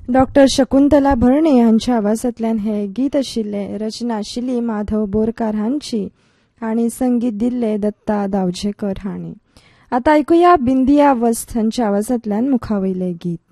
Doctor Shakuntala भरणे हांच्या आवाजांतल्यान हे गीत आशिल्ले. रचना आशिल्ली माधव बोरकार हांची आनी संगीत दिल्ले दत्ता दावजेकर हांणी. आतां आयकुया बिंदिया वस्त हांच्या आवाजांतल्यान मुखावयले गीत.